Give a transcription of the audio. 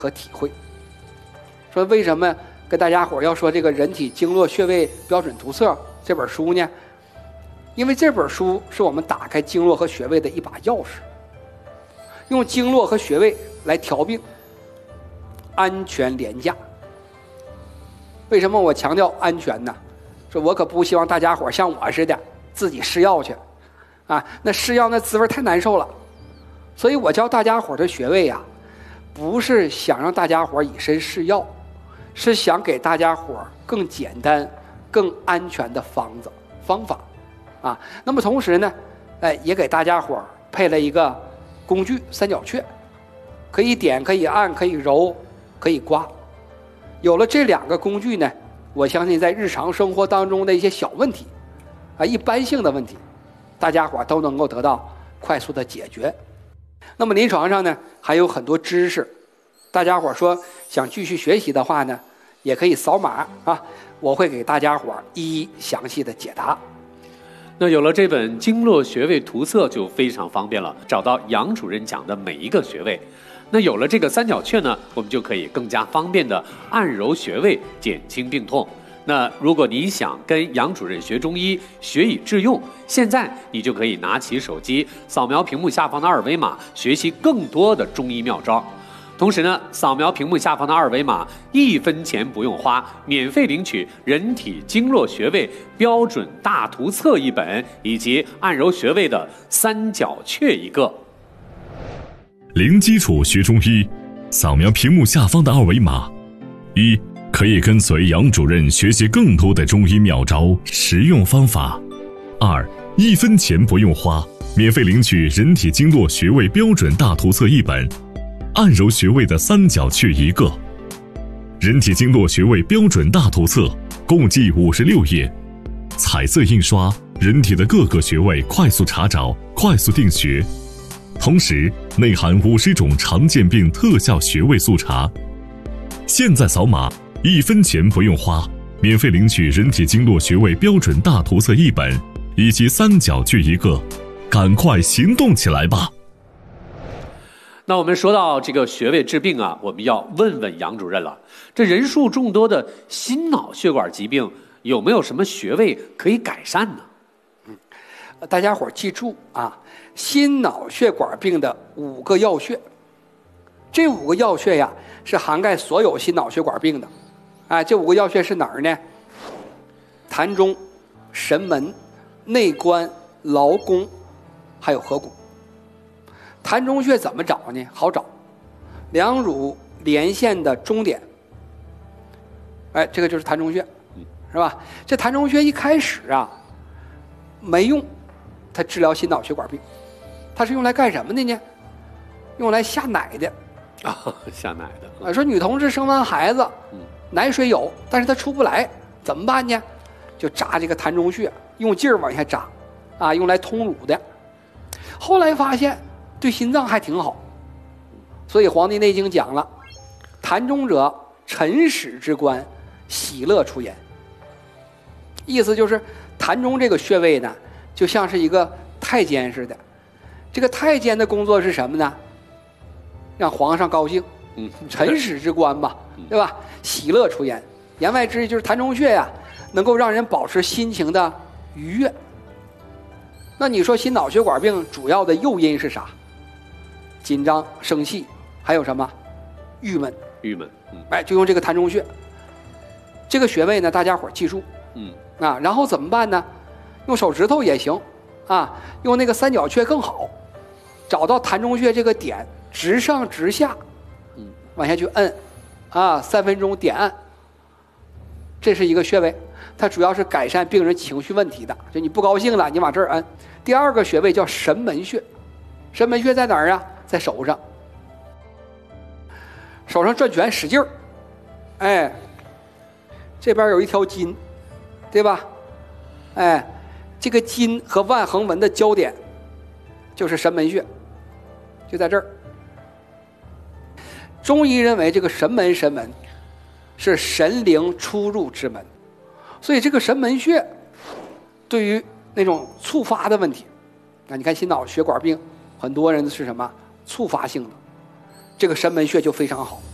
和体会。说为什么跟大家伙要说这个人体经络穴位标准图册这本书呢？因为这本书是我们打开经络和穴位的一把钥匙，用经络和穴位来调病，安全廉价。为什么我强调安全呢？说我可不希望大家伙像我似的自己试药去啊，那试药那滋味太难受了。所以我教大家伙的穴位啊，不是想让大家伙以身试药，是想给大家伙更简单更安全的方法啊。那么同时呢，也给大家伙配了一个工具三角穴，可以点可以按可以揉可以刮。有了这两个工具呢，我相信在日常生活当中的一些小问题啊，一般性的问题，大家伙都能够得到快速的解决。那么临床上呢还有很多知识，大家伙说想继续学习的话呢，也可以扫码啊，我会给大家伙一一详细的解答。 那有了这本经络穴位图册就非常方便了，找到杨主任讲的每一个穴位。那有了这个三角穴呢，我们就可以更加方便的按揉穴位，减轻病痛。那如果你想跟杨主任学中医，学以致用，现在你就可以拿起手机，扫描屏幕下方的二维码，学习更多的中医妙招。同时呢，扫描屏幕下方的二维码，1分钱不用花，免费领取人体经络穴位标准大图册1本，以及按揉穴位的三角穴1个。 零基础学中医，扫描屏幕下方的二维码，可以跟随杨主任学习更多的中医妙招、实用方法；2、1分钱不用花，免费领取人体经络穴位标准大图册1本，按揉穴位的三角穴1个。人体经络穴位标准大图册共计56页，彩色印刷，人体的各个穴位快速查找，快速定穴。同时内含50种常见病特效穴位速查。现在扫码，1分钱不用花，免费领取人体经络穴位标准大图册1本，以及三角穴1个，赶快行动起来吧！ 那我们说到这个穴位治病啊，我们要问问杨主任了，这人数众多的心脑血管疾病，有没有什么穴位可以改善呢？ 大家伙记住啊，心脑血管病的5个要穴，这5个要穴呀是涵盖所有心脑血管病的。这5个要穴是哪儿呢？膻中、神门、内关、劳宫，还有合谷。膻中穴怎么找呢？好找，两乳连线的中点，这个就是膻中穴，是吧？这膻中穴一开始啊没用，它治疗心脑血管病，它是用来干什么的呢？用来下奶的。 下奶的。 说女同志生完孩子，奶水有，但是她出不来，怎么办呢？就扎这个膻中穴，用劲儿往下扎，用来通乳的。后来发现对心脏还挺好，所以《黄帝内经》讲了，膻中者，辰始之官，喜乐出焉。意思就是膻中这个穴位呢，就像是一个太监似的。这个太监的工作是什么呢？让皇上高兴，辰始之官嘛，对吧？喜乐出焉，言外之意就是膻中穴呀，能够让人保持心情的愉悦。那你说心脑血管病主要的诱因是啥？紧张、生气，还有什么？郁闷。就用这个膻中穴。这个穴位呢，大家伙记住。然后怎么办呢？用手指头也行，用那个三角穴更好。找到膻中穴这个点，直上直下，往下去摁，3分钟点按。这是一个穴位，它主要是改善病人情绪问题的，就你不高兴了，你往这儿摁。第2个穴位叫神门穴，神门穴在哪儿啊？在手上，手上转拳使劲儿，这边有一条筋，对吧？这个筋和腕横纹的交点就是神门穴，就在这儿。中医认为这个神门是神灵出入之门，所以这个神门穴对于那种触发的问题，你看心脑血管病很多人是什么触发性的，这个神门穴就非常好。